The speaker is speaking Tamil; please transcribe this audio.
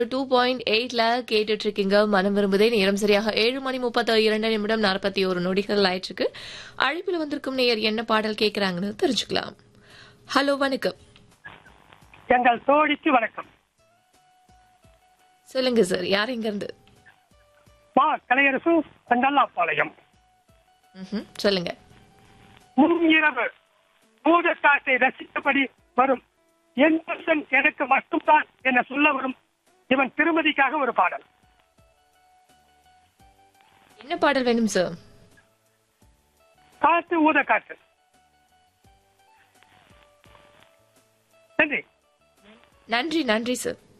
2.8ல கேட்டுட்டு இருக்கீங்க மனம் விரும்புதே. நேரம் சரியாக 7:32 41 நொடிகள் ஆயிட்டிருக்கு. அழைப்பில் வந்திருக்கும் நேயர் என்ன பாடல் கேட்கறாங்கன்னு தெரிஞ்சுக்கலாம். ஹலோ, வணக்கம். எங்கள் தோழிக்கு வணக்கம். சொல்லுங்க சார், யார் எங்க இருந்து? மா கலையரசு செங்கல்லாப்பாளையம். சொல்லுங்க. முன்னிரவு பூதக்காற்றை ரசித்தபடி வரும் என் புருஷன் எனக்கு மட்டும்தான் என சொல்ல வரும் இவன் திருமதிக்காக ஒரு பாடல். என்ன பாடல் வேணும் சார்? காற்று ஊத காற்று. நன்றி. நன்றி நன்றி சார்.